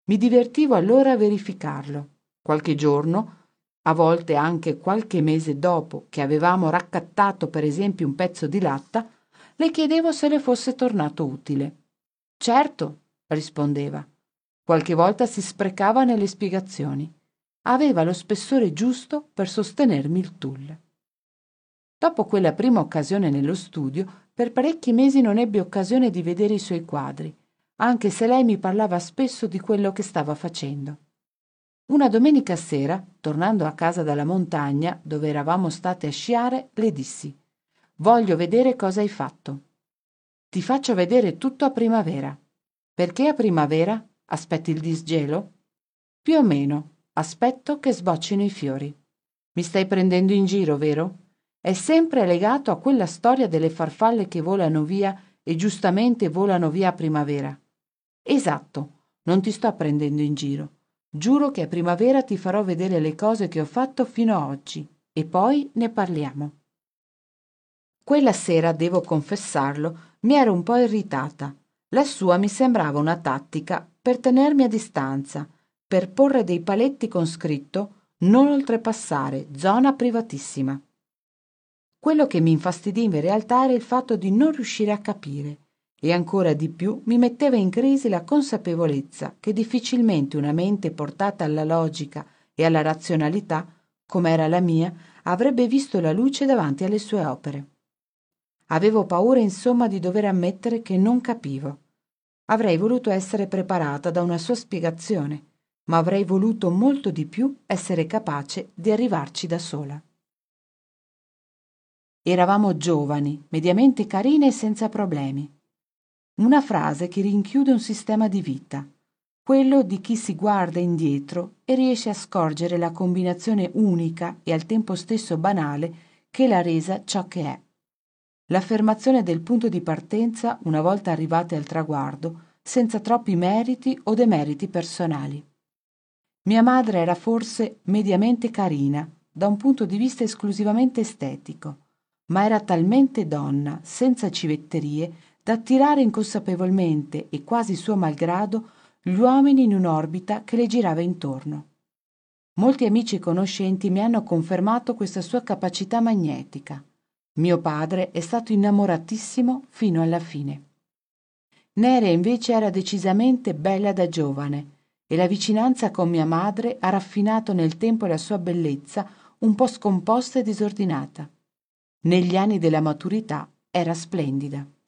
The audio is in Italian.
Mi divertivo allora a verificarlo. Qualche giorno, a volte anche qualche mese dopo che avevamo raccattato per esempio un pezzo di latta, le chiedevo se le fosse tornato utile. Certo, rispondeva. Qualche volta si sprecava nelle spiegazioni. Aveva lo spessore giusto per sostenermi il tulle. Dopo quella prima occasione nello studio, per parecchi mesi non ebbi occasione di vedere i suoi quadri, anche se lei mi parlava spesso di quello che stava facendo. Una domenica sera, tornando a casa dalla montagna, dove eravamo state a sciare, le dissi: «Voglio vedere cosa hai fatto. Ti faccio vedere tutto a primavera». «Perché a primavera? Aspetti il disgelo?» «Più o meno. Aspetto che sboccino i fiori». «Mi stai prendendo in giro, vero? È sempre legato a quella storia delle farfalle che volano via e giustamente volano via a primavera». «Esatto, non ti sto prendendo in giro. Giuro che a primavera ti farò vedere le cose che ho fatto fino a oggi e poi ne parliamo». Quella sera, devo confessarlo, mi ero un po' irritata. La sua mi sembrava una tattica per tenermi a distanza, per porre dei paletti con scritto «non oltrepassare, zona privatissima». Quello che mi infastidiva in realtà era il fatto di non riuscire a capire, e ancora di più mi metteva in crisi la consapevolezza che difficilmente una mente portata alla logica e alla razionalità, come era la mia, avrebbe visto la luce davanti alle sue opere. Avevo paura, insomma, di dover ammettere che non capivo. Avrei voluto essere preparata da una sua spiegazione, ma avrei voluto molto di più essere capace di arrivarci da sola. Eravamo giovani, mediamente carine e senza problemi. Una frase che rinchiude un sistema di vita, quello di chi si guarda indietro e riesce a scorgere la combinazione unica e al tempo stesso banale che l'ha resa ciò che è. L'affermazione del punto di partenza una volta arrivate al traguardo, senza troppi meriti o demeriti personali. Mia madre era forse mediamente carina, da un punto di vista esclusivamente estetico, ma era talmente donna, senza civetterie, da attirare inconsapevolmente e quasi suo malgrado gli uomini in un'orbita che le girava intorno. Molti amici e conoscenti mi hanno confermato questa sua capacità magnetica. Mio padre è stato innamoratissimo fino alla fine. Nerea invece era decisamente bella da giovane e la vicinanza con mia madre ha raffinato nel tempo la sua bellezza un po' scomposta e disordinata. Negli anni della maturità era splendida.